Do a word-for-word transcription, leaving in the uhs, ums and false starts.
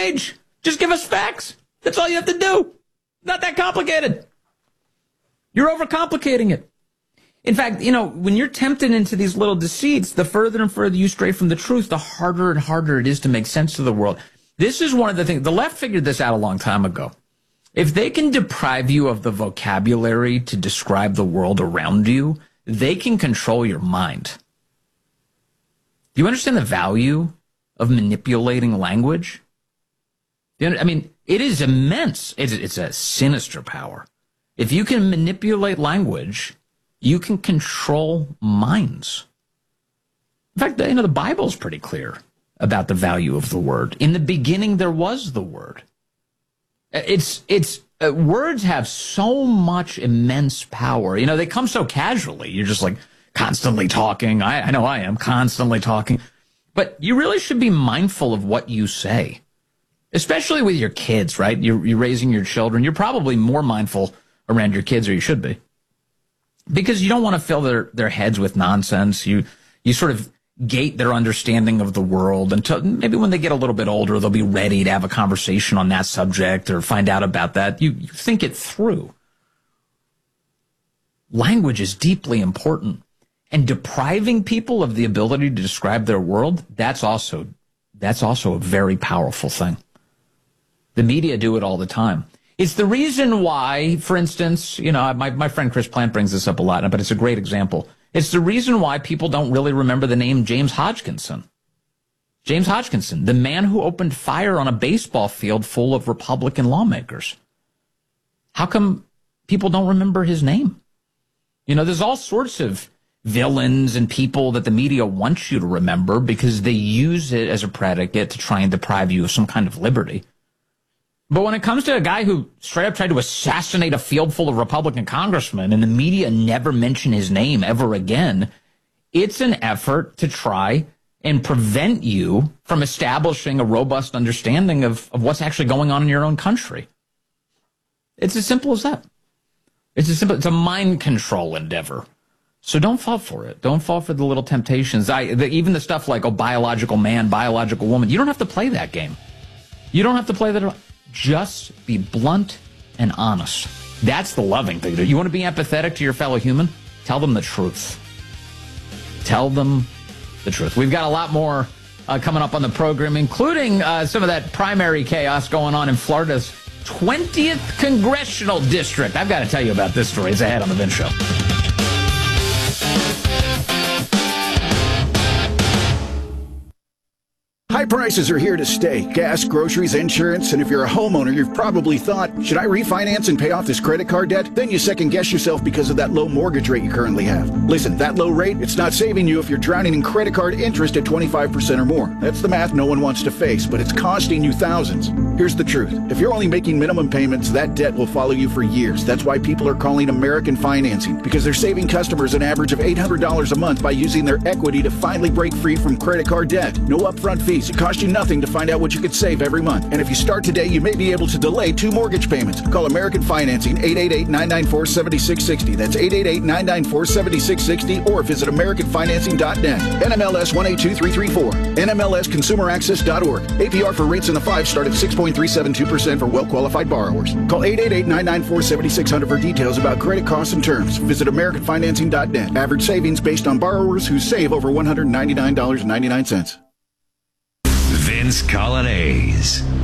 age. Just give us facts. That's all you have to do. Not that complicated. You're overcomplicating it. In fact, you know, when you're tempted into these little deceits, the further and further you stray from the truth, the harder and harder it is to make sense of the world. This is one of the things, the left figured this out a long time ago. If they can deprive you of the vocabulary to describe the world around you, they can control your mind. Do you understand the value of manipulating language? I mean, it is immense. It's, it's a sinister power. If you can manipulate language, you can control minds. In fact, you know, the Bible's pretty clear about the value of the word. In the beginning, there was the word. It's, it's, uh, words have so much immense power. You know, they come so casually. You're just like constantly talking. I, I know I am constantly talking. But you really should be mindful of what you say, especially with your kids, right? You're, you're raising your children. You're probably more mindful around your kids, or you should be, because you don't want to fill their, their heads with nonsense. You, you sort of gate their understanding of the world until maybe when they get a little bit older, they'll be ready to have a conversation on that subject or find out about that. You, you think it through. Language is deeply important, and depriving people of the ability to describe their world, that's also, that's also a very powerful thing. The media do it all the time. It's the reason why, for instance, you know, my, my friend Chris Plant brings this up a lot, but it's a great example. It's the reason why people don't really remember the name James Hodgkinson. James Hodgkinson, the man who opened fire on a baseball field full of Republican lawmakers. How come people don't remember his name? You know, there's all sorts of villains and people that the media wants you to remember because they use it as a predicate to try and deprive you of some kind of liberty. But when it comes to a guy who straight up tried to assassinate a field full of Republican congressmen and the media never mention his name ever again, it's an effort to try and prevent you from establishing a robust understanding of, of what's actually going on in your own country. It's as simple as that. It's a simple, it's a mind control endeavor. So don't fall for it. Don't fall for the little temptations. I, the, even the stuff like, oh, biological man, biological woman. You don't have to play that game. You don't have to play that. Just be blunt and honest. That's the loving thing to do. You want to be empathetic to your fellow human? Tell them the truth. Tell them the truth. We've got a lot more uh, coming up on the program, including uh, some of that primary chaos going on in Florida's twentieth Congressional District. I've got to tell you about this story. It's ahead on the Vince Show. High prices are here to stay. Gas, groceries, insurance, and if you're a homeowner, you've probably thought, should I refinance and pay off this credit card debt? Then you second guess yourself because of that low mortgage rate you currently have. Listen, that low rate, it's not saving you if you're drowning in credit card interest at twenty-five percent or more. That's the math no one wants to face, but it's costing you thousands. Here's the truth. If you're only making minimum payments, that debt will follow you for years. That's why people are calling American Financing, because they're saving customers an average of eight hundred dollars a month by using their equity to finally break free from credit card debt. No upfront fees. It costs you nothing to find out what you could save every month. And if you start today, you may be able to delay two mortgage payments. Call American Financing, eight eight eight, nine nine four, seven six six zero. That's eight eight eight, nine nine four, seven six six zero, or visit American Financing dot net. N M L S one eight two three three four. N M L S Consumer Access dot org. A P R for rates in the five start at six point three seven two percent for well-qualified borrowers. Call eight eight eight, nine nine four, seven six zero zero for details about credit costs and terms. Visit American Financing dot net. Average savings based on borrowers who save over one hundred ninety-nine dollars and ninety-nine cents. Vince Coglianese.